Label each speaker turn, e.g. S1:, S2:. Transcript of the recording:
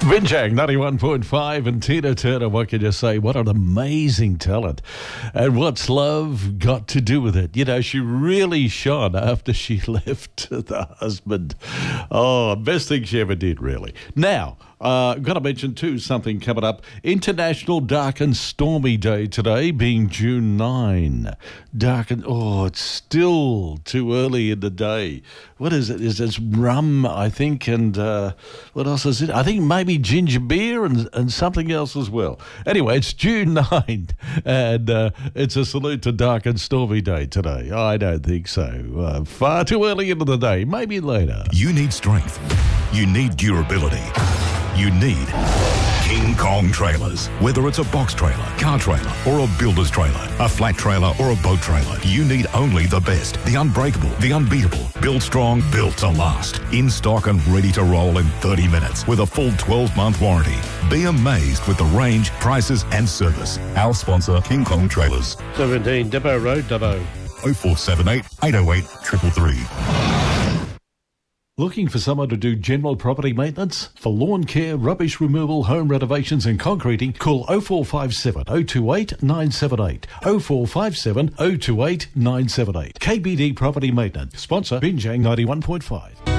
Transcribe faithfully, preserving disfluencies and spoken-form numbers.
S1: Binjang ninety-one point five and Tina Turner, what can you say? What an amazing talent. And what's love got to do with it? You know, she really shone after she left the husband. Oh, best thing she ever did, really. Now, uh, got to mention too something coming up. International Dark and Stormy Day today, being June ninth. Dark and, oh, it's still too early in the day. What is it? Is it rum, I think, and uh, what else is it? I think maybe ginger beer and, and something else as well. Anyway, it's June ninth, and uh, it's a salute to Dark and Stormy Day today. I don't think so. Uh, far too early into the day. Maybe later.
S2: You need strength. You need durability. You need King Kong trailers. Whether it's a box trailer, car trailer, or a builder's trailer, a flat trailer, or a boat trailer, you need only the best, the unbreakable, the unbeatable. Built strong, built to last. In stock and ready to roll in thirty minutes with a full twelve-month warranty. Be amazed with the range, prices, and service. Our sponsor, King Kong Trailers.
S3: seventeen Depot Road, Dubbo.
S2: oh four seven eight, eight oh eight, three three three.
S1: Looking for someone to do general property maintenance? For lawn care, rubbish removal, home renovations and concreting, call oh four five seven, oh two eight, nine seven eight. oh four five seven, oh two eight, nine seven eight. K B D Property Maintenance. Sponsor Binjang ninety-one point five.